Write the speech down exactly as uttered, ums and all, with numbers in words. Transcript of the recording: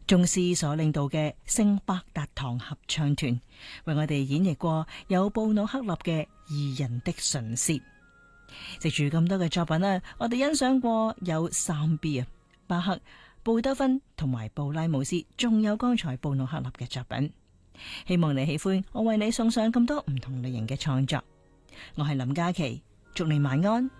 宗師所領導嘅聖伯達堂合唱團為我哋演繹過有布魯克納嘅《義人的唇舌》。藉住咁多嘅作品呢，我哋欣賞過有三 B 啊，巴赫、貝多芬同埋布拉姆斯，仲有剛才布魯克納嘅作品。希望你喜歡我為你送上咁多唔同類型嘅創作。我係林嘉琪，祝你晚安。